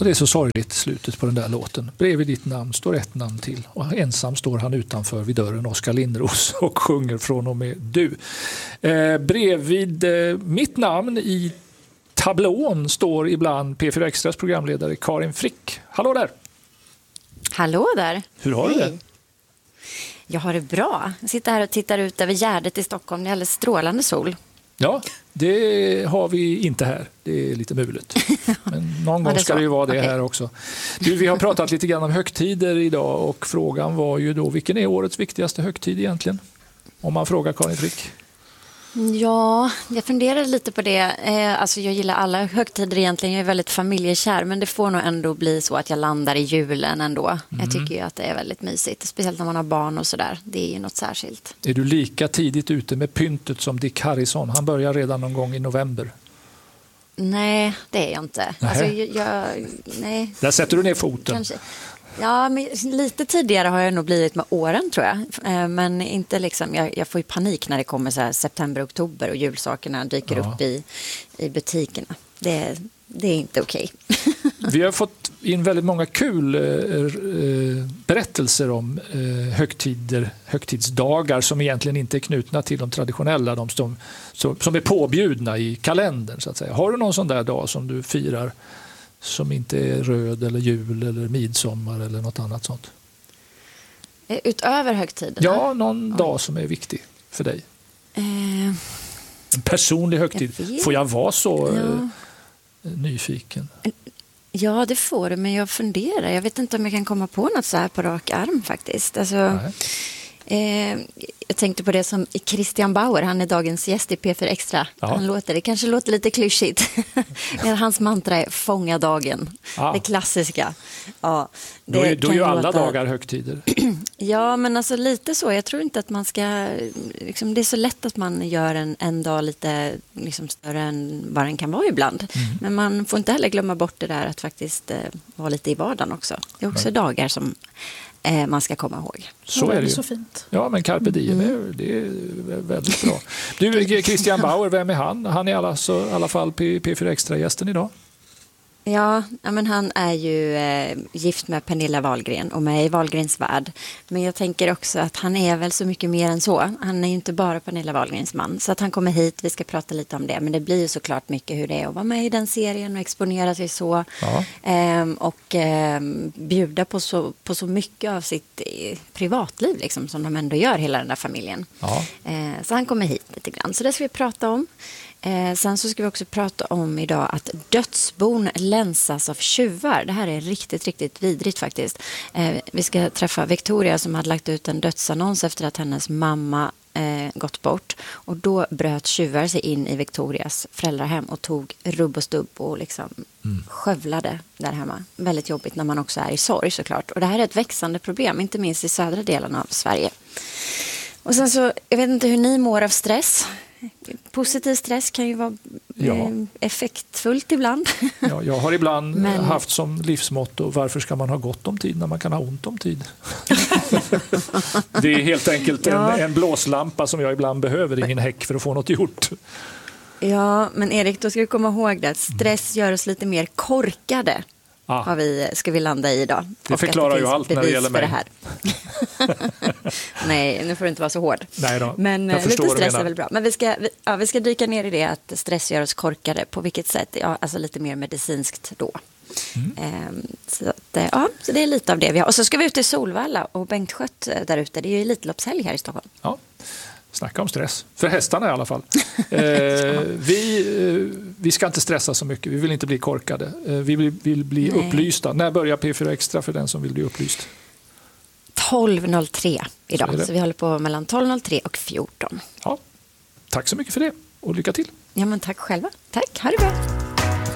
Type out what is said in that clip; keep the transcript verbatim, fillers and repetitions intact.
Och det är så sorgligt slutet på den där låten. Bredvid ditt namn står ett namn till och ensam står han utanför vid dörren, Oskar Lindros, och sjunger från och med du. Eh, bredvid eh, mitt namn i tablån står ibland P fyra Extras programledare Karin Frick. Hallå där! Hallå där! Hur har du det? Jag har det bra. Jag sitter här och tittar ut över Gärdet i Stockholm. Det är alldeles strålande sol. Ja, det har vi inte här. Det är lite mulet. Men någon gång ska det ju vara det okay. här också. Du, vi har pratat lite grann om högtider idag och frågan var ju då, vilken är årets viktigaste högtid egentligen? Om man frågar Karin Frick. Ja, jag funderade lite på det. Eh, alltså jag gillar alla högtider egentligen. Jag är väldigt familjekär, men det får nog ändå bli så att jag landar i julen ändå. Mm. Jag tycker ju att det är väldigt mysigt, speciellt när man har barn och sådär. Det är ju något särskilt. Är du lika tidigt ute med pyntet som Dick Harrison? Han börjar redan någon gång i november. Nej, det är jag inte. Alltså, jag, jag, nej. Där sätter du ner foten. Kanske. Ja, men lite tidigare har jag nog blivit med åren tror jag. Men inte liksom, jag, jag får ju panik när det kommer så här september, oktober och julsakerna dyker ja. upp i, i butikerna. Det, det är inte okej. Vi har fått in väldigt många kul eh, berättelser om eh, högtider, högtidsdagar som egentligen inte är knutna till de traditionella, de som, som, som är påbjudna i kalendern så att säga. Har du någon sån där dag som du firar som inte är röd eller jul eller midsommar eller något annat sånt? Utöver högtiden? Ja, någon Oj. dag som är viktig för dig. Eh, en personlig högtid. Får jag vara så ja. eh, nyfiken? Ja, det får du, men jag funderar. Jag vet inte om jag kan komma på något så här på rak arm faktiskt. Alltså, eh, jag tänkte på det som Christian Bauer, han är dagens gäst i P fyra Extra. Ja. Han låter, det kanske låter lite klyschigt. Hans mantra är fånga dagen. Ja. Det klassiska. Ja, det då är, då är ju alla låta... dagar högtider. Ja, men alltså lite så. Jag tror inte att man ska... Liksom, det är så lätt att man gör en, en dag lite liksom, större än vad den kan vara ibland. Mm. Men man får inte heller glömma bort det där att faktiskt eh, vara lite i vardagen också. Det är också Nej. dagar som... man ska komma ihåg. Så är det ju. Så fint. Ja, men carpe diem, mm. det är väldigt bra. Du, Christian Bauer, vem är han? Han är alla, så, i alla fall P fyra Extra-gästen idag. Ja, ja, men han är ju eh, gift med Pernilla Wahlgren och med i Wahlgrens värld. Men jag tänker också att han är väl så mycket mer än så. Han är ju inte bara Pernilla Wahlgrens man. Så att han kommer hit, vi ska prata lite om det. Men det blir ju såklart mycket hur det är att vara med i den serien och exponera sig så. Ja. Eh, och eh, bjuda på så, på så mycket av sitt eh, privatliv liksom, som de ändå gör, hela den där familjen. Ja. Eh, så han kommer hit lite grann. Så det ska vi prata om. Eh, sen så ska vi också prata om idag att dödsbon länsas av tjuvar. Det här är riktigt, riktigt vidrigt faktiskt. Eh, vi ska träffa Victoria som hade lagt ut en dödsannons efter att hennes mamma eh, gått bort. Och då bröt tjuvar sig in i Victorias föräldrahem och tog rubb och stubb och liksom mm. skövlade där hemma. Väldigt jobbigt när man också är i sorg såklart. Och det här är ett växande problem, inte minst i södra delen av Sverige. Och sen så, jag vet inte hur ni mår av stress. Positiv stress kan ju vara ja. eh, effektfullt ibland. Ja, jag har ibland Men... haft som livsmotto, varför ska man ha gott om tid när man kan ha ont om tid? Det är helt enkelt ja. en, en blåslampa som jag ibland behöver i min häck för att få något gjort. Ja, men Erik, då ska vi komma ihåg det att stress gör oss lite mer korkade. Ah. Har vi, ska vi landa i idag. Det förklarar ju allt när det gäller mig. Det här. Nej, nu får du inte vara så hård. Nej då, men lite stress är väl bra. Men vi ska, vi, ja, vi ska dyka ner i det att stress gör oss korkade. På vilket sätt? Ja, alltså lite mer medicinskt då. Mm. Ehm, så, att, ja, så det är lite av det vi har. Och så ska vi ut i Solvalla och Bengt Skött där ute. Det är ju Elitloppshelg här i Stockholm. Ja. Snacka om stress. För hästarna i alla fall. Eh, vi, eh, vi ska inte stressa så mycket. Vi vill inte bli korkade. Eh, vi vill, vill bli Nej. upplysta. När börjar P fyra Extra för den som vill bli upplyst? tolv noll tre idag. Så, så vi håller på mellan tolv noll tre och fjorton. Ja. Tack så mycket för det. Och lycka till. Ja, men tack själva. Tack. Ha det bra.